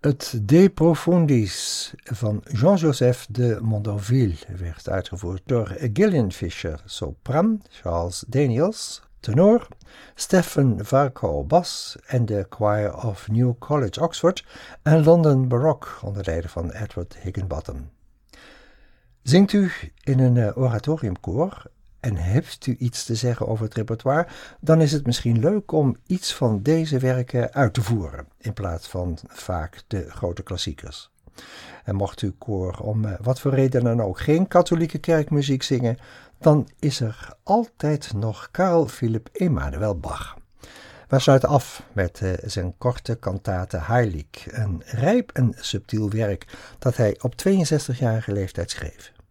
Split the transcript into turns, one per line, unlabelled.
Het De Profundis van Jean-Joseph de Mondorville werd uitgevoerd door Gillian Fisher, sopran, Charles Daniels, tenor, Stephen Varco, bas en de Choir of New College Oxford en London Baroque onder leiding van Edward Higginbotham. Zingt u in een oratoriumkoor en heeft u iets te zeggen over het repertoire, dan is het misschien leuk om iets van deze werken uit te voeren, in plaats van vaak de grote klassiekers. En mocht uw koor om wat voor reden dan ook geen katholieke kerkmuziek zingen, dan is er altijd nog Carl Philipp Emanuel Bach. We sluiten af met zijn korte kantate Heilig, een rijp en subtiel werk dat hij op 62-jarige leeftijd schreef.